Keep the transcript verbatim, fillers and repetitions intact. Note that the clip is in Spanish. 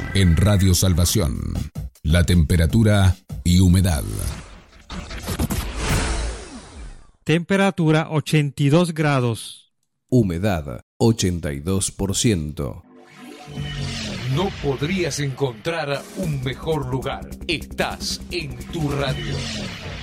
En Radio Salvación, la temperatura y humedad. Temperatura ochenta y dos grados. Humedad ochenta y dos por ciento. No podrías encontrar un mejor lugar. Estás en tu radio.